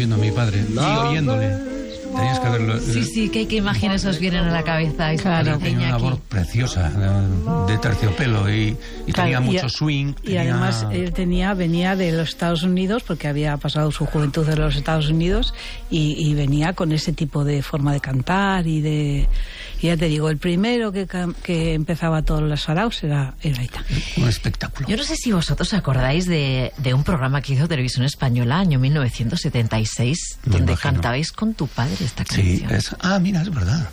viendo a mi padre y oyéndole. Tenías que verlo. Sí, ¿qué imágenes os vienen a la cabeza? Claro, tenía una voz preciosa, de terciopelo, y tenía mucho swing. Y además él venía de los Estados Unidos, porque había pasado su juventud en los Estados Unidos, y venía con ese tipo de forma de cantar y ya te digo, el primero que empezaba todos los saraos era Aitán. Un espectáculo. Yo no sé si vosotros acordáis de un programa que hizo Televisión Española, año 1976, donde cantabais con tu padre esta canción. Sí, mira, es verdad.